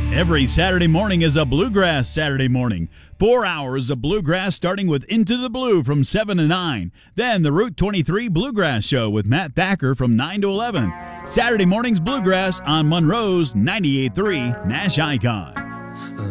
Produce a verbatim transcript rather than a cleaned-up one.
Every Saturday morning is a Bluegrass Saturday morning. Four hours of Bluegrass starting with Into the Blue from seven to nine. Then the Route twenty-three Bluegrass Show with Matt Thacker from nine to eleven. Saturday mornings Bluegrass on Monroe's ninety-eight point three Nash Icon.